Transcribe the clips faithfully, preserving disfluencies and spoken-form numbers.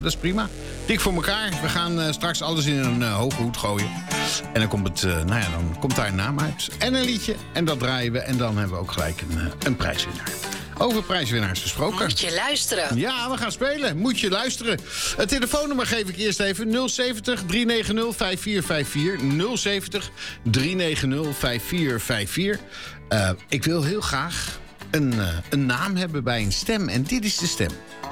Dat is prima. Dik voor elkaar. We gaan uh, straks alles in een uh, hoge hoed gooien. En dan komt, het, uh, nou ja, dan komt daar een naam uit. En een liedje. En dat draaien we. En dan hebben we ook gelijk een, uh, een prijswinnaar. Over prijswinnaars gesproken. Moet je luisteren. Ja, we gaan spelen. Moet je luisteren. Het telefoonnummer geef ik eerst even. nul zeventig, drie negen nul, vijf vier vijf vier. nul zeventig, drie negen nul, vijf vier vijf vier. Uh, ik wil heel graag een, uh, een naam hebben bij een stem. En dit is de stem.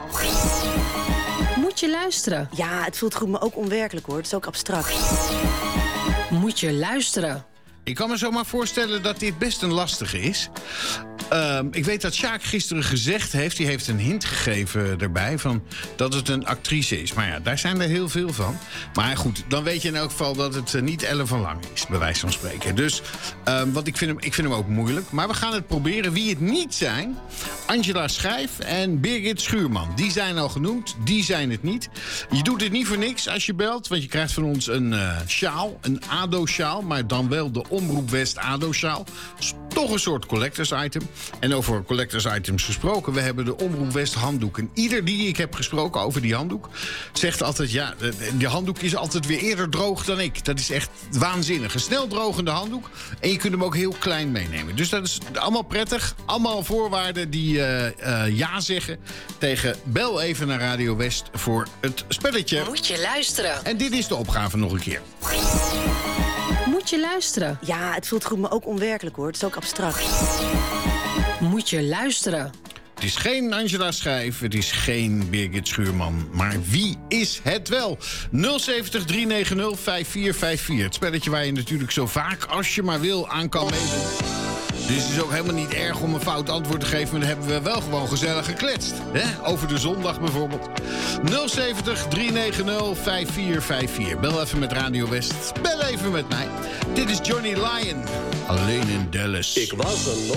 Moet je luisteren. Ja, het voelt goed, maar ook onwerkelijk hoor. Het is ook abstract. Moet je luisteren. Ik kan me zomaar voorstellen dat dit best een lastige is. Uh, ik weet dat Sjaak gisteren gezegd heeft... die heeft een hint gegeven erbij... Van dat het een actrice is. Maar ja, daar zijn er heel veel van. Maar goed, dan weet je in elk geval... dat het niet Ellen van Lang is, bij wijze van spreken. Dus, uh, want ik vind, hem, ik vind hem ook moeilijk. Maar we gaan het proberen. Wie het niet zijn... Angela Schijf en Birgit Schuurman. Die zijn al genoemd, die zijn het niet. Je doet het niet voor niks als je belt... want je krijgt van ons een uh, sjaal, een ADO-sjaal... maar dan wel de Omroep West ADO-sjaal. Toch een soort collectors item. En over collectors items gesproken... we hebben de Omroep West handdoek. En ieder die ik heb gesproken over die handdoek... zegt altijd, ja, die handdoek is altijd weer eerder droog dan ik. Dat is echt waanzinnig. Een snel drogende handdoek. En je kunt hem ook heel klein meenemen. Dus dat is allemaal prettig. Allemaal voorwaarden die uh, uh, ja zeggen... tegen bel even naar Radio West voor het spelletje. Moet je luisteren. En dit is de opgave nog een keer. Moet je luisteren. Ja, het voelt goed, maar ook onwerkelijk hoor. Het is ook abstract. Moet je luisteren. Het is geen Angela Schijf, het is geen Birgit Schuurman. Maar wie is het wel? nul zeventig, drie negen nul, vijf vier vijf vier. Het spelletje waar je natuurlijk zo vaak als je maar wil aan kan meedoen. Dus het is ook helemaal niet erg om een fout antwoord te geven... maar dan hebben we wel gewoon gezellig gekletst. Hè? Over de zondag bijvoorbeeld. nul zeventig, drie negen nul, vijf vier vijf vier. Bel even met Radio West. Bel even met mij. Dit is Johnny Lyon. Alleen in Dallas. Ik was een